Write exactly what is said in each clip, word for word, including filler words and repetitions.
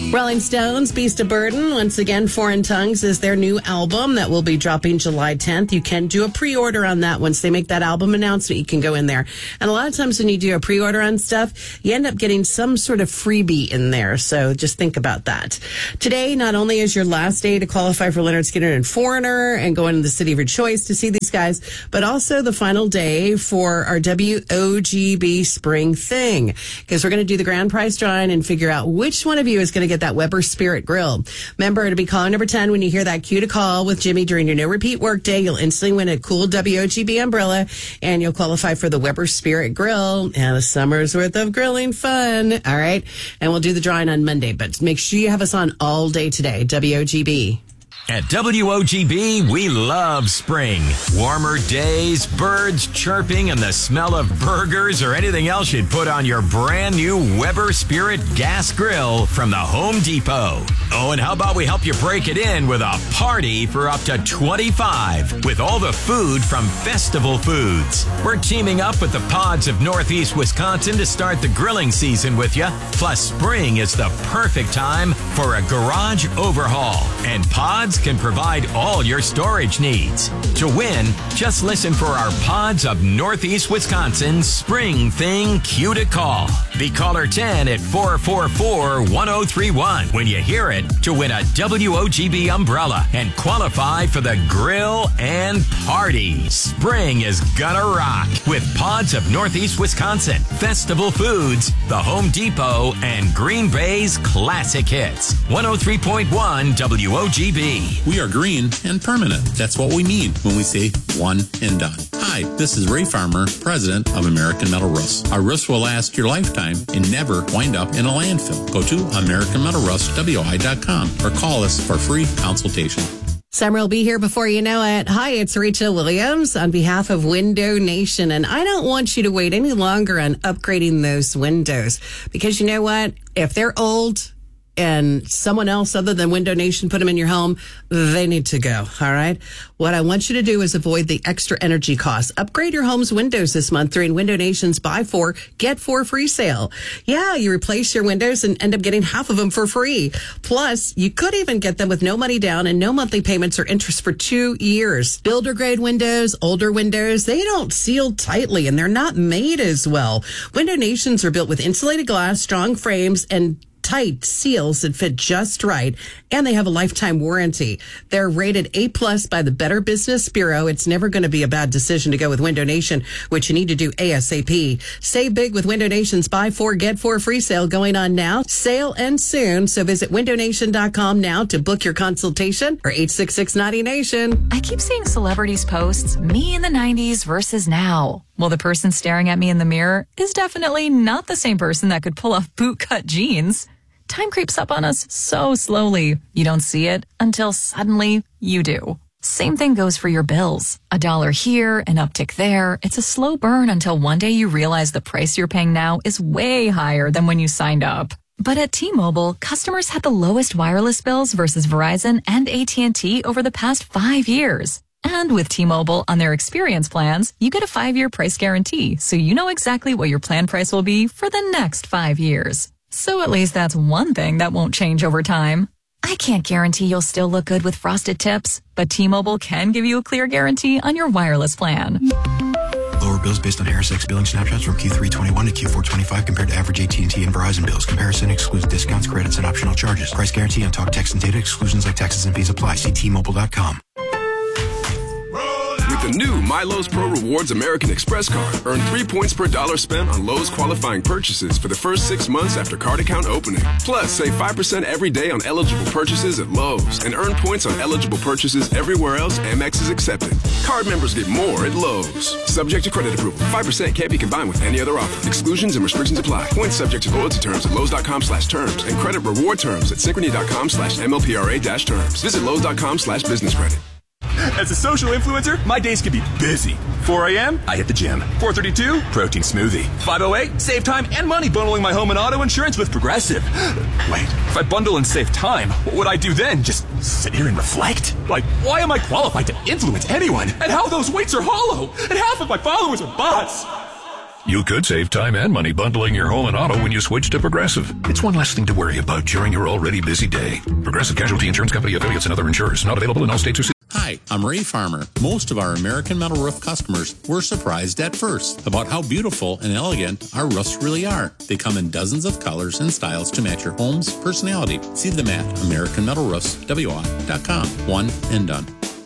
Rolling Stones, Beast of Burden. Once again, Foreign Tongues is their new album that will be dropping July tenth. You can do a pre-order on that. Once they make that album announcement, you can go in there. And a lot of times when you do a pre-order on stuff, you end up getting some sort of freebie in there. So just think about that. Today, not only is your last day to qualify for Leonard Skinner and Foreigner and go into the city of your choice to see these guys, but also the final day for our W O G B Spring Thing. Because we're going to do the grand prize drawing and figure out which one of you is going to get that Weber Spirit Grill. Remember to be caller number ten when you hear that cue to call with Jimmy during your no repeat workday. You'll instantly win a cool W O G B umbrella and you'll qualify for the Weber Spirit Grill and a summer's worth of grilling fun. All right. And we'll do the drawing on Monday, but make sure you have us on all day today. W O G B. At W O G B, we love spring. Warmer days, birds chirping, and the smell of burgers or anything else you'd put on your brand new Weber Spirit Gas Grill from the Home Depot. Oh, and how about we help you break it in with a party for up to twenty-five with all the food from Festival Foods. We're teaming up with the Pods of Northeast Wisconsin to start the grilling season with you. Plus, spring is the perfect time for a garage overhaul. And Pods can provide all your storage needs. To win, just listen for our Pods of Northeast Wisconsin Spring Thing cue to call. Be caller ten at four four four, one oh three one when you hear it to win a W O G B umbrella and qualify for the grill and party. Spring is gonna rock with Pods of Northeast Wisconsin, Festival Foods, the Home Depot, and Green Bay's classic hits. one oh three point one W O G B. We are green and permanent. That's what we mean when we say one and done. Hi, this is Ray Farmer, president of American Metal Roofs. Our roofs will last your lifetime and never wind up in a landfill. Go to American Metal Roofs W I dot com or call us for free consultation. Summer will be here before you know it. Hi, it's Rachel Williams on behalf of Window Nation. And I don't want you to wait any longer on upgrading those windows because you know what? If they're old and someone else other than Window Nation put them in your home, they need to go, all right? What I want you to do is avoid the extra energy costs. Upgrade your home's windows this month during Window Nation's Buy Four, Get Four free sale. Yeah, you replace your windows and end up getting half of them for free. Plus, you could even get them with no money down and no monthly payments or interest for two years. Builder-grade windows, older windows, they don't seal tightly and they're not made as well. Window Nations are built with insulated glass, strong frames, and tight seals that fit just right, and they have a lifetime warranty. They're rated A plus by the Better Business Bureau. It's never going to be a bad decision to go with Window Nation, which you need to do ASAP. Save big with Window Nation's Buy Four, Get Four free sale going on now. Sale ends soon, so visit window nation dot com now to book your consultation or eight six six, Naughty Nation. I keep seeing celebrities posts, me in the nineties versus now. Well, the person staring at me in the mirror is definitely not the same person that could pull off bootcut jeans. Time creeps up on us so slowly. You don't see it until suddenly you do. Same thing goes for your bills. A dollar here, an uptick there. It's a slow burn until one day you realize the price you're paying now is way higher than when you signed up. But at T-Mobile, customers had the lowest wireless bills versus Verizon and A T and T over the past five years. And with T-Mobile on their experience plans, you get a five-year price guarantee, so you know exactly what your plan price will be for the next five years. So at least that's one thing that won't change over time. I can't guarantee you'll still look good with frosted tips, but T-Mobile can give you a clear guarantee on your wireless plan. Lower bills based on Harris X billing snapshots from Q three twenty-one to Q four twenty-five compared to average A T and T and Verizon bills. Comparison excludes discounts, credits, and optional charges. Price guarantee on talk, text, and data exclusions like taxes and fees apply. See T Mobile dot com. With the new MyLowe's Pro Rewards American Express card, earn three points per dollar spent on Lowe's qualifying purchases for the first six months after card account opening. Plus, save five percent every day on eligible purchases at Lowe's and earn points on eligible purchases everywhere else Amex is accepted. Card members get more at Lowe's. Subject to credit approval. five percent can't be combined with any other offer. Exclusions and restrictions apply. Points subject to loyalty terms at Lowe's dot com slash terms and credit reward terms at Synchrony dot com slash M L P R A dash terms. Visit Lowe's dot com slash business credit. As a social influencer, my days can be busy. four a.m., I hit the gym. four thirty-two, protein smoothie. five oh eight, save time and money bundling my home and auto insurance with Progressive. Wait, if I bundle and save time, what would I do then? Just sit here and reflect? Like, why am I qualified to influence anyone? And how those weights are hollow? And half of my followers are bots. You could save time and money bundling your home and auto when you switch to Progressive. It's one less thing to worry about during your already busy day. Progressive Casualty Insurance Company affiliates and other insurers. Not available in all states or cities. Hi, I'm Ray Farmer. Most of our American Metal Roof customers were surprised at first about how beautiful and elegant our roofs really are. They come in dozens of colors and styles to match your home's personality. See them at American Metal Roofs W I dot com. One and done.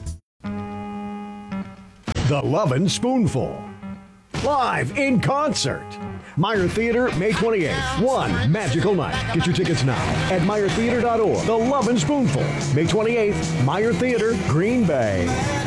The Lovin' Spoonful. Live in concert. Meyer Theater, May twenty-eighth. One magical night. Get your tickets now at meyer theater dot org. The Lovin' Spoonful. May twenty-eighth. Meyer Theater, Green Bay.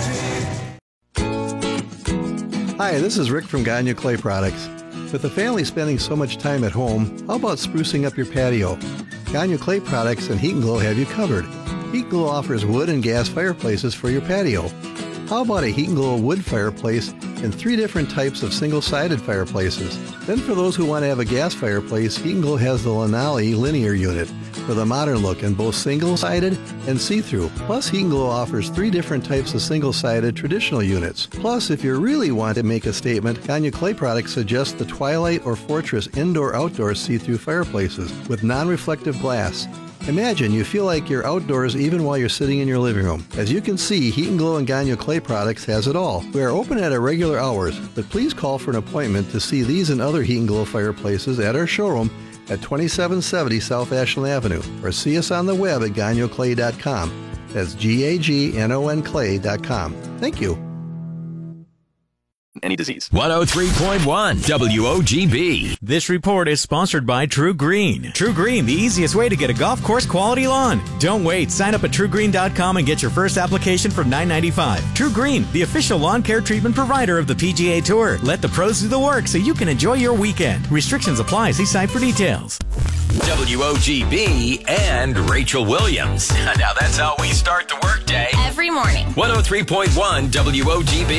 Hi, this is Rick from Gagne Clay Products. With the family spending so much time at home, how about sprucing up your patio? Gagne Clay Products and Heat and Glow have you covered. Heat and Glow offers wood and gas fireplaces for your patio. How about a Heat and Glow wood fireplace and three different types of single-sided fireplaces? Then for those who want to have a gas fireplace, Heat and Glow has the Lanali linear unit for the modern look in both single-sided and see-through. Plus, Heat and Glow offers three different types of single-sided traditional units. Plus, if you really want to make a statement, Gagne Clay Products suggests the Twilight or Fortress indoor-outdoor see-through fireplaces with non-reflective glass. Imagine you feel like you're outdoors even while you're sitting in your living room. As you can see, Heat and Glow and Gagne Clay Products has it all. We are open at our regular hours, but please call for an appointment to see these and other Heat and Glow fireplaces at our showroom at twenty-seven seventy South Ashland Avenue, or see us on the web at gagne clay dot com. That's G A G N O N clay dot com. Thank you. Any disease. one oh three point one W O G B. This report is sponsored by True Green. True Green, the easiest way to get a golf course quality lawn. Don't wait. Sign up at true green dot com and get your first application for nine ninety-five. True Green, the official lawn care treatment provider of the P G A Tour. Let the pros do the work so you can enjoy your weekend. Restrictions apply. See site for details. W O G B and Rachel Williams. Now that's how we start the workday. Every morning. one oh three point one W O G B.